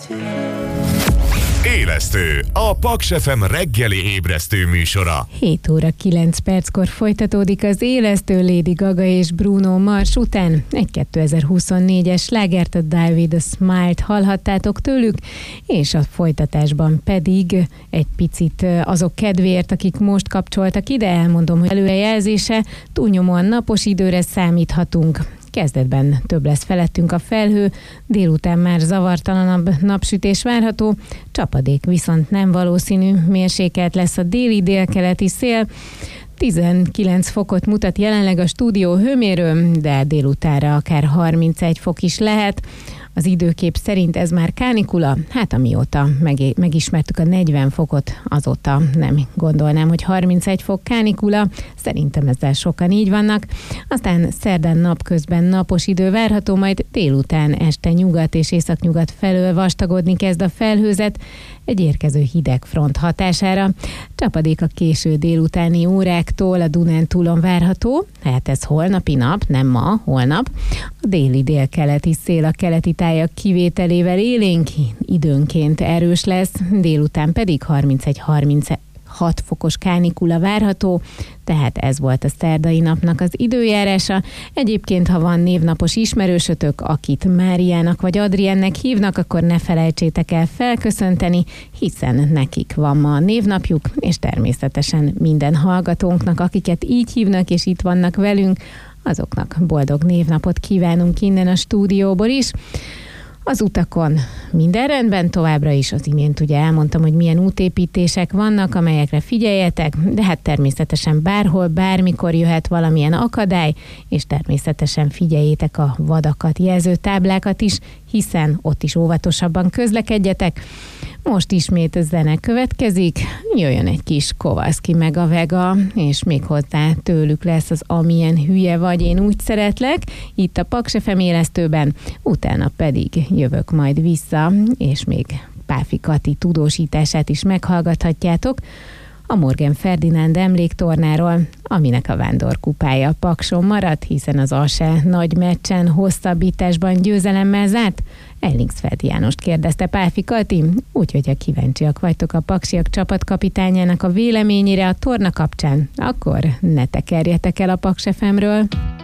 Élesztő, a Paks FM reggeli ébresztő műsora. 7 óra 9 perckor folytatódik az Élesztő. Lady Gaga és Bruno Mars után egy 2024-es slágert, a Die With A Smile-t hallhattátok tőlük, és a folytatásban pedig egy picit azok kedvéért, akik most kapcsoltak ide, elmondom, hogy előrejelzése, túlnyomóan napos időre számíthatunk. Kezdetben több lesz felettünk a felhő, délután már zavartalanabb napsütés várható, csapadék viszont nem valószínű, mérsékelt lesz a déli-délkeleti szél, 19 fokot mutat jelenleg a stúdió hőmérő, de délutánra akár 31 fok is lehet. Az időkép szerint ez már kánikula, hát amióta megismertük a 40 fokot, azóta nem gondolnám, hogy 31 fok kánikula, szerintem ezzel sokan így vannak. Aztán szerdán napközben napos idő várható, majd délután este nyugat és északnyugat felől vastagodni kezd a felhőzet, egy érkező hideg front hatására. Csapadék a késő délutáni óráktól a Dunántúlon várható, hát ez holnapi nap, nem ma, holnap. A déli-délkeleti szél a keleti tájak kivételével élénk, időnként erős lesz, délután pedig 31-36 fokos kánikula várható, tehát ez volt a szerdai napnak az időjárása. Egyébként, ha van névnapos ismerősötök, akit Máriának vagy Adriennek hívnak, akkor ne felejtsétek el felköszönteni, hiszen nekik van ma a névnapjuk, és természetesen minden hallgatónknak, akiket így hívnak és itt vannak velünk, azoknak boldog névnapot kívánunk innen a stúdióból is. Az utakon minden rendben továbbra is, az imént ugye elmondtam, hogy milyen útépítések vannak, amelyekre figyeljetek, de hát természetesen bárhol, bármikor jöhet valamilyen akadály, és természetesen figyeljétek a vadakat, jelző táblákat is, hiszen ott is óvatosabban közlekedjetek. Most ismét a zene következik, jöjjön egy kis Kowalski meg a Vega, és még hozzá tőlük lesz az Amilyen hülye vagy, én úgy szeretlek, itt a Paks FM élesztőben, utána pedig jövök majd vissza, és még Páfi Kati tudósítását is meghallgathatjátok a Morgan Ferdinánd emléktornáról, aminek a vándorkupája Pakson maradt, hiszen az ASE nagy meccsen hosszabbításban győzelemmel zárt. Ellingsfeld Jánost kérdezte Páfi Kati, úgyhogy ha kíváncsiak vagytok a paksiak csapatkapitányának a véleményére a torna kapcsán, akkor ne tekerjetek el a Paks FM-ről.